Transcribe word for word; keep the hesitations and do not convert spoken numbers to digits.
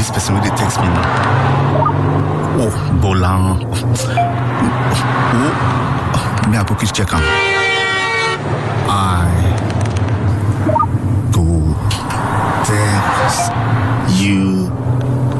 this person wey dey text me now? Oh, Bolan. Oh, me I go quick check am. I